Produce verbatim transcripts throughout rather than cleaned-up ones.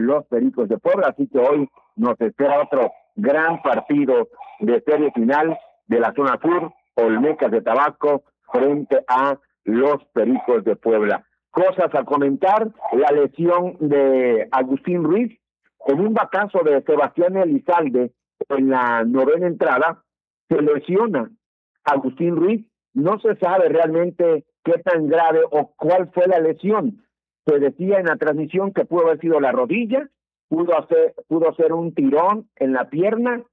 los Pericos de Puebla, así que hoy nos espera otro gran partido de serie final de la zona sur, Olmecas de Tabasco frente a los Pericos de Puebla. Cosas a comentar: la lesión de Agustín Ruiz en un batazo de Sebastián Elizalde en la novena entrada. Se lesiona Agustín Ruiz, no se sabe realmente qué tan grave o cuál fue la lesión. Se decía en la transmisión que pudo haber sido la rodilla, pudo hacer, pudo ser un tirón en la pierna,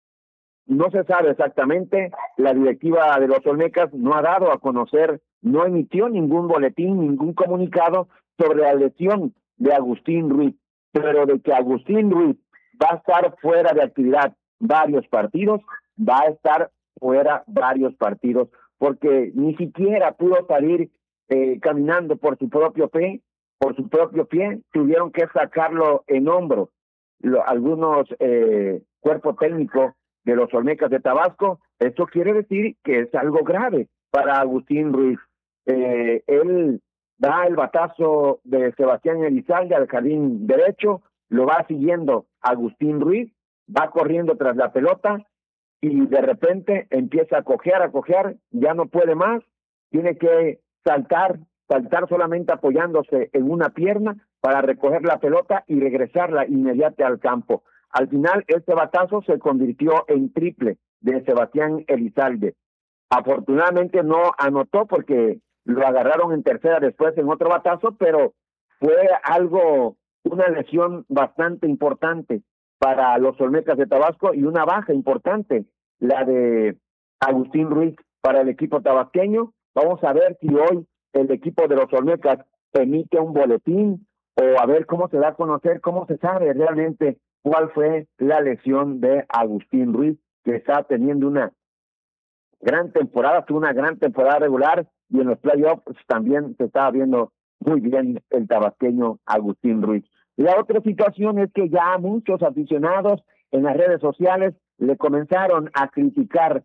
no se sabe exactamente. La directiva de los Olmecas no ha dado a conocer, no emitió ningún boletín, ningún comunicado sobre la lesión de Agustín Ruiz, pero de que Agustín Ruiz va a estar fuera de actividad varios partidos, va a estar fuera varios partidos, porque ni siquiera pudo salir eh, caminando por su propio pie, por su propio pie, tuvieron que sacarlo en hombro. Lo, algunos eh, cuerpos técnicos de los Olmecas de Tabasco. Esto quiere decir que es algo grave para Agustín Ruiz. Eh, él da el batazo de Sebastián Elizalde al jardín derecho, lo va siguiendo Agustín Ruiz, va corriendo tras la pelota y de repente empieza a cojear, a cojear, ya no puede más, tiene que saltar, saltar solamente apoyándose en una pierna para recoger la pelota y regresarla inmediata al campo. Al final, este batazo se convirtió en triple de Sebastián Elizalde. Afortunadamente no anotó porque lo agarraron en tercera después en otro batazo, pero fue algo, una lesión bastante importante para los Olmecas de Tabasco y una baja importante, la de Agustín Ruiz para el equipo tabasqueño. Vamos a ver si hoy el equipo de los Olmecas emite un boletín o a ver cómo se da a conocer, cómo se sabe realmente cuál fue la lesión de Agustín Ruiz, que está teniendo una gran temporada, tuvo una gran temporada regular y en los playoffs también se estaba viendo muy bien el tabasqueño Agustín Ruiz. La otra situación es que ya muchos aficionados en las redes sociales le comenzaron a criticar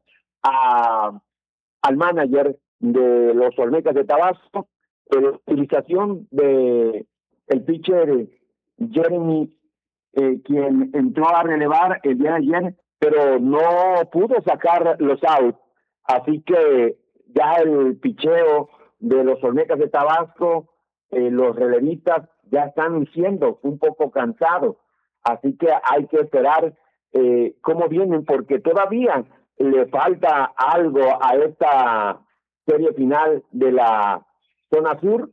a, al manager de los Olmecas de Tabasco en la utilización de el pitcher Jeremy, eh, quien entró a relevar el día de ayer, pero no pudo sacar los outs. Así que ya el picheo de los Olmecas de Tabasco, eh, los relevistas ya están siendo un poco cansados. Así que hay que esperar eh, cómo vienen, porque todavía le falta algo a esta serie final de la zona sur.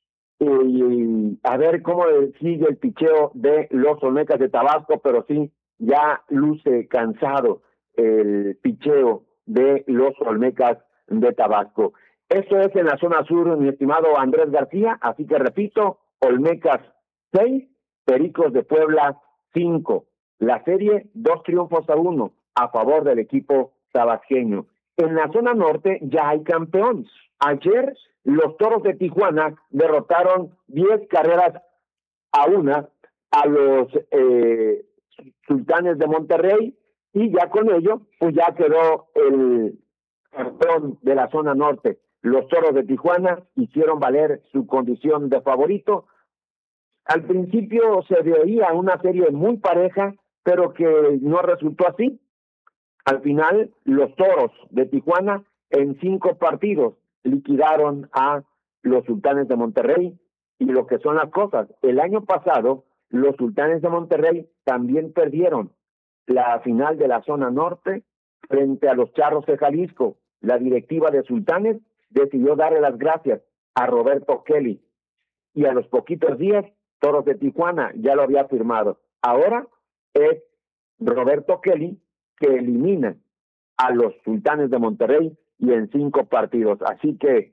Y a ver cómo sigue el picheo de los Olmecas de Tabasco, pero sí, ya luce cansado el picheo de los Olmecas de Tabasco. Eso es en la zona sur, mi estimado Andrés García, así que repito, Olmecas seis, Pericos de Puebla cinco. La serie, dos triunfos a uno a favor del equipo tabasqueño. En la zona norte ya hay campeón. Ayer los Toros de Tijuana derrotaron diez carreras a una a los eh, Sultanes de Monterrey y ya con ello pues ya quedó el campeón de la zona norte. Los Toros de Tijuana hicieron valer su condición de favorito. Al principio se veía una serie muy pareja, pero que no resultó así. Al final, los Toros de Tijuana en cinco partidos liquidaron a los Sultanes de Monterrey. Y lo que son las cosas, el año pasado los Sultanes de Monterrey también perdieron la final de la zona norte frente a los Charros de Jalisco. La directiva de Sultanes decidió darle las gracias a Roberto Kelly y a los poquitos días Toros de Tijuana ya lo había firmado. Ahora es Roberto Kelly que elimina a los Sultanes de Monterrey y en cinco partidos. Así que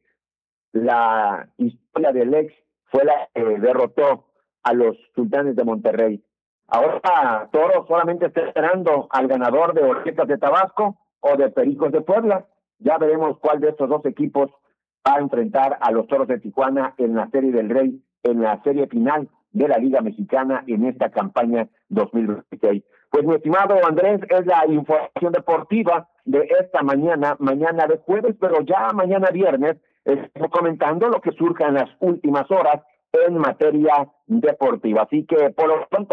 la historia del ex fue la que derrotó a los Sultanes de Monterrey. Ahora Toro solamente está esperando al ganador de Olmecas de Tabasco o de Pericos de Puebla. Ya veremos cuál de estos dos equipos va a enfrentar a los Toros de Tijuana en la Serie del Rey, en la serie final de la Liga Mexicana en esta campaña dos mil veintiséis. Pues mi estimado Andrés, es la información deportiva de esta mañana, mañana de jueves, pero ya mañana viernes estoy comentando lo que surja en las últimas horas en materia deportiva. Así que por lo pronto